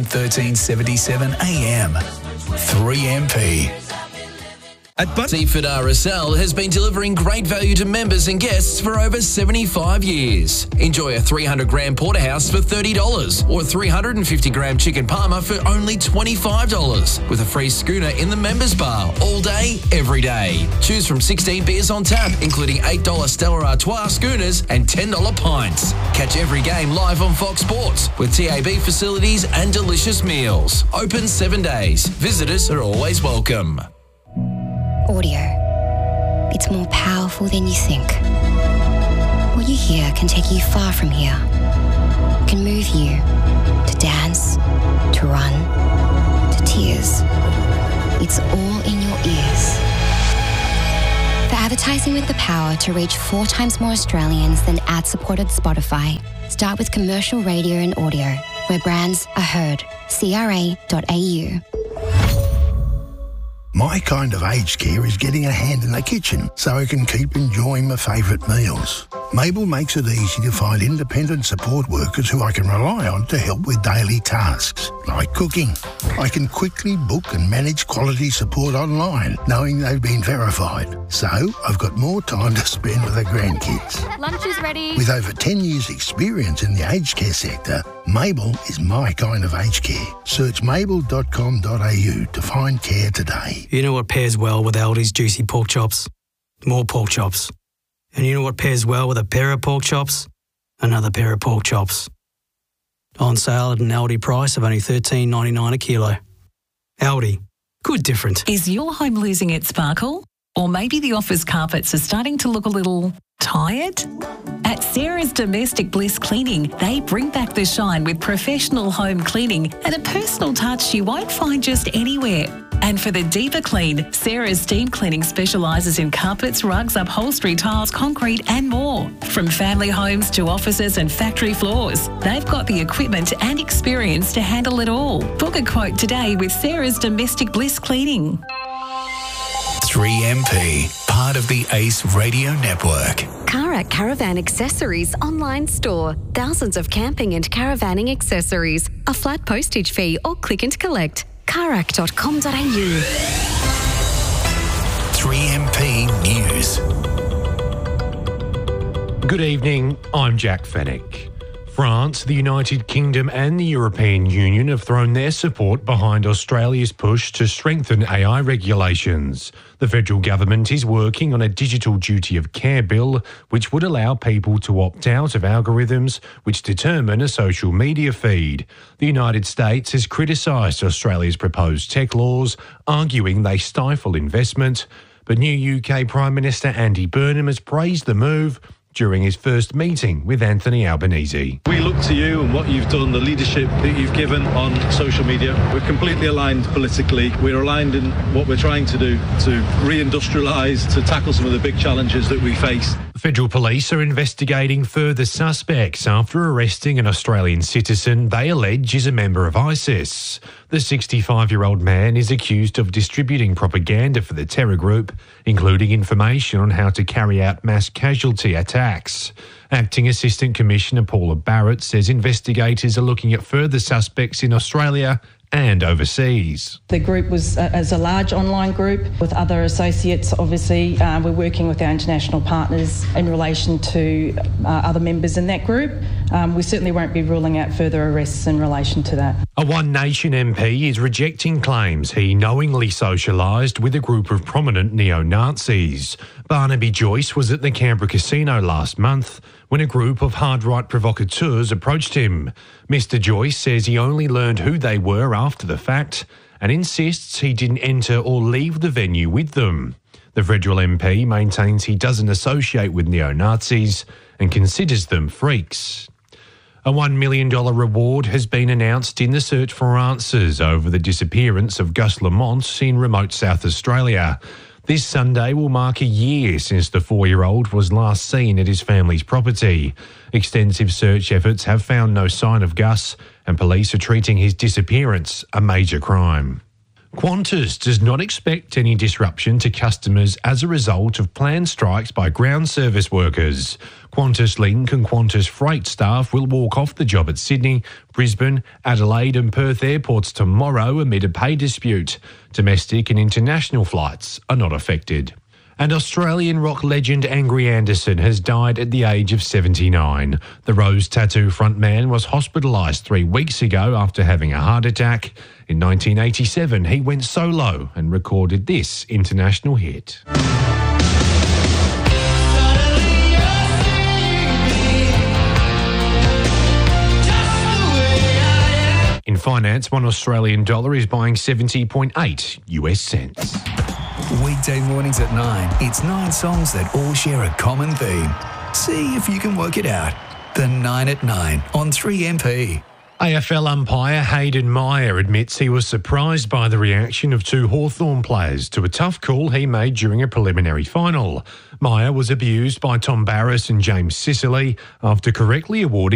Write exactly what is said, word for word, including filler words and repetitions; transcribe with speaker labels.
Speaker 1: M thirteen seventy-seven A M. three M P.
Speaker 2: At Bun- Seaford R S L has been delivering great value to members and guests for over seventy-five years. Enjoy a three hundred gram porterhouse for thirty dollars or a three hundred fifty gram chicken parma for only twenty-five dollars with a free schooner in the members bar all day, every day. Choose from sixteen beers on tap, including eight dollars Stella Artois schooners and ten dollars pints. Catch every game live on Fox Sports with T A B facilities and delicious meals. Open seven days. Visitors are always welcome.
Speaker 3: Audio. It's more powerful than you think. What you hear can take you far from here. Can move you to dance, to run, to tears. It's all in your ears. For advertising with the power to reach four times more Australians than ad-supported Spotify, start with commercial radio and audio, where brands are heard. C R A dot A U.
Speaker 4: My kind of aged care is getting a hand in the kitchen so I can keep enjoying my favourite meals. Mabel makes it easy to find independent support workers who I can rely on to help with daily tasks, like cooking. I can quickly book and manage quality support online, knowing they've been verified. So I've got more time to spend with the grandkids.
Speaker 5: Lunch is ready.
Speaker 4: With over ten years' experience in the aged care sector, Mabel is my kind of aged care. Search mabel dot com dot a u to find care today.
Speaker 6: You know what pairs well with Aldi's juicy pork chops? More pork chops. And you know what pairs well with a pair of pork chops? Another pair of pork chops. On sale at an Aldi price of only thirteen ninety-nine a kilo. Aldi. Good different.
Speaker 7: Is your home losing its sparkle? Or maybe the office carpets are starting to look a little tired? At Sarah's Domestic Bliss Cleaning, they bring back the shine with professional home cleaning and a personal touch you won't find just anywhere. And for the deeper clean, Sarah's Steam Cleaning specialises in carpets, rugs, upholstery, tiles, concrete and more. From family homes to offices and factory floors, they've got the equipment and experience to handle it all. Book a quote today with Sarah's Domestic Bliss Cleaning.
Speaker 1: three M P, part of the Ace Radio Network.
Speaker 8: Karak Caravan Accessories online store. Thousands of camping and caravanning accessories. A flat postage fee or click and collect. karak dot com dot a u.
Speaker 1: three M P News.
Speaker 9: Good evening, I'm Jack Fennick. France, the United Kingdom and the European Union have thrown their support behind Australia's push to strengthen A I regulations. The federal government is working on a digital duty of care bill which would allow people to opt out of algorithms which determine a social media feed. The United States has criticised Australia's proposed tech laws, arguing they stifle investment. But new U K Prime Minister Andy Burnham has praised the move during his first meeting with Anthony Albanese.
Speaker 10: We look to you and what you've done, the leadership that you've given on social media. We're completely aligned politically. We're aligned in what we're trying to do to reindustrialise, to tackle some of the big challenges that we face.
Speaker 9: Federal police are investigating further suspects after arresting an Australian citizen they allege is a member of ISIS. The sixty-five-year-old man is accused of distributing propaganda for the terror group, including information on how to carry out mass casualty attacks. Acting Assistant Commissioner Paula Barrett says investigators are looking at further suspects in Australia and overseas.
Speaker 11: The group was uh, as a large online group with other associates. Obviously, uh, we're working with our international partners in relation to uh, other members in that group. Um, we certainly won't be ruling out further arrests in relation to that.
Speaker 9: A One Nation M P is rejecting claims he knowingly socialised with a group of prominent neo-Nazis. Barnaby Joyce was at the Canberra Casino last month when a group of hard-right provocateurs approached him. Mister Joyce says he only learned who they were after the fact and insists he didn't enter or leave the venue with them. The federal M P maintains he doesn't associate with neo-Nazis and considers them freaks. A one million dollars reward has been announced in the search for answers over the disappearance of Gus Lamont in remote South Australia. This Sunday will mark a year since the four-year-old was last seen at his family's property. Extensive search efforts have found no sign of Gus, and police are treating his disappearance a major crime. Qantas does not expect any disruption to customers as a result of planned strikes by ground service workers. Qantas Link and Qantas Freight staff will walk off the job at Sydney, Brisbane, Adelaide and Perth airports tomorrow amid a pay dispute. Domestic and international flights are not affected. And Australian rock legend Angry Anderson has died at the age of seventy-nine. The Rose Tattoo frontman was hospitalised three weeks ago after having a heart attack. In nineteen eighty-seven, he went solo and recorded this international hit. In finance, one Australian dollar is buying seventy point eight US cents.
Speaker 1: Weekday mornings at nine, it's nine songs that all share a common theme. See if you can work it out. The nine at nine on three M P.
Speaker 9: A F L umpire Hayden Meyer admits he was surprised by the reaction of two Hawthorn players to a tough call he made during a preliminary final. Meyer was abused by Tom Barras and James Sicily after correctly awarding